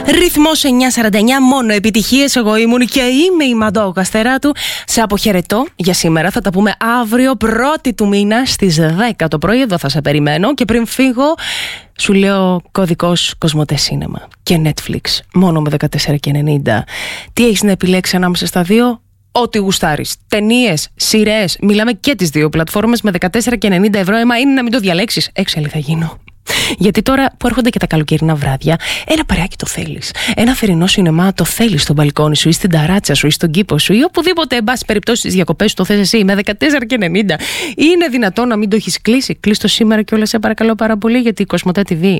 Ρυθμός 949, μόνο επιτυχίες. Εγώ ήμουν και είμαι η Μαντώ Καστεράτου. Σε αποχαιρετώ για σήμερα. Θα τα πούμε αύριο, 1η του μήνα, στις 10 το πρωί. Εδώ θα σε περιμένω. Και πριν φύγω, σου λέω κωδικός Κοσμοτέ Σίνεμα και Netflix. Μόνο με 14,90. Τι έχεις να επιλέξεις ανάμεσα στα δύο? Ό,τι γουστάρεις. Ταινίες, σειρές. Μιλάμε και τις δύο πλατφόρμες με 14,90 ευρώ. Έμα είναι να μην το διαλέξεις. Έξαλλη θα γίνω. Γιατί τώρα που έρχονται και τα καλοκαιρινά βράδια, ένα παρεάκι το θέλεις. Ένα θερινό σινεμά το θέλεις στο μπαλκόνι σου ή στην ταράτσα σου ή στον κήπο σου ή οπουδήποτε, εν πάση περιπτώσει, στις διακοπές σου το θες εσύ με 14,90. Είναι δυνατόν να μην το έχεις κλείσει? Κλείστο σήμερα κιόλας, σε παρακαλώ πάρα πολύ, γιατί η Κοσμοτέ TV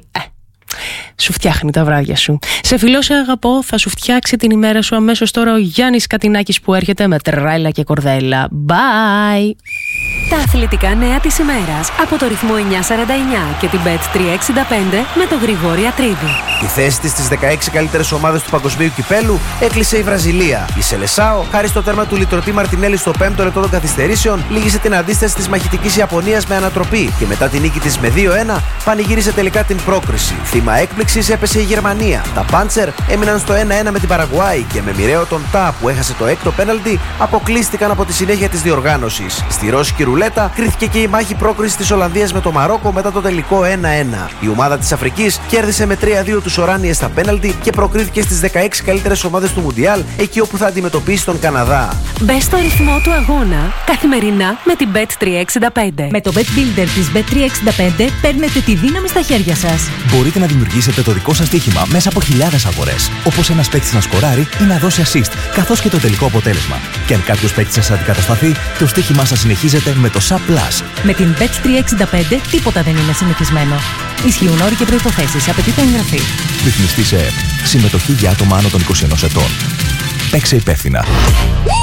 σου φτιάχνει τα βράδια σου. Σε φιλώ, σε αγαπώ. Θα σου φτιάξει την ημέρα σου αμέσως τώρα ο Γιάννης Κατινάκης που έρχεται με τρέλα και κορδέλα. Bye! Τα αθλητικά νέα της ημέρας από το ρυθμό 949 και την Bet365 με τον Γρηγόρη Ατρίδη. Η θέση της στις 16 καλύτερες ομάδες του παγκοσμίου κυπέλου έκλεισε η Βραζιλία. Η Σελεσάο, χάρη στο τέρμα του Λιτρωτή Μαρτινέλη στο 5ο λεπτό των καθυστερήσεων, λύγησε την αντίσταση της μαχητικής Ιαπωνίας με ανατροπή και μετά την νίκη της με 2-1 πανηγύρισε τελικά την πρόκριση. Θύμα έκπληξης έπεσε η Γερμανία. Τα Πάντσερ έμειναν στο 1-1 με την Παραγουάη και με μοιραίο τον Τα που έχασε το έκτο πέναλτι αποκλείστηκαν από τη συνέχεια της διοργάνωσης. Στη ρώσικη ρουλέτα κρίθηκε και η μάχη πρόκρισης της Ολλανδίας με το Μαρόκο μετά το τελικό 1-1. Η ομάδα της Αφρικής κέρδισε με 3-2 τους Οράνιες στα πέναλτι και προκρίθηκε στις 16 καλύτερες ομάδες του Μουντιάλ, εκεί όπου θα αντιμετωπίσει τον Καναδά. Μπες στο ρυθμό του αγώνα καθημερινά με την Bet365. Με το Bet Builder της Bet365 παίρνετε τη δύναμη στα χέρια σας. Μπορείτε να δημιουργήσετε το δικό σας στοίχημα μέσα από χιλιάδες αγορές, όπως ένας παίκτης να σκοράρει ή να δώσει assist, καθώς και το τελικό αποτέλεσμα. Και αν κάποιος παίκτης σας αντικατασταθεί, το στοίχημά σας συνεχίζεται με το SAP+. Με την Bet365 τίποτα δεν είναι συνηθισμένο. Ισχύουν όροι και προϋποθέσεις. Απαιτείται εγγραφή. Ρυθμιστή σε ΕΕΠ. Συμμετοχή για άτομα άνω των 21 ετών. Παίξε υπεύθυνα.